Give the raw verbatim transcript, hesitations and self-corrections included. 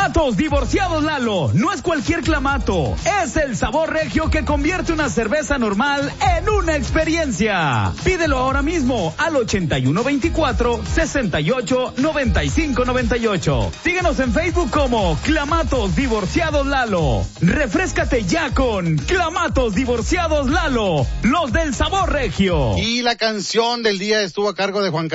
Clamatos Divorciados Lalo. No es cualquier clamato. Es el sabor regio que convierte una cerveza normal en una experiencia. Pídelo ahora mismo al ochenta y uno veinticuatro, sesenta y ocho, noventa y cinco noventa y ocho. Síguenos en Facebook como Clamatos Divorciados Lalo. Refréscate ya con Clamatos Divorciados Lalo. Los del sabor regio. Y la canción del día estuvo a cargo de Juan